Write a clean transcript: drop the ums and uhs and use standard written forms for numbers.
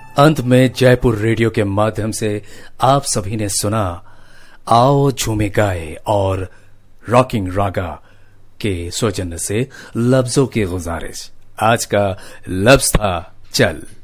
अंत में जयपुर रेडियो के माध्यम से आप सभी ने सुना आओ झूमे गाए और रॉकिंग रागा के सौजन्य से लफ्जों की गुजारिश। आज का लफ्ज था चल।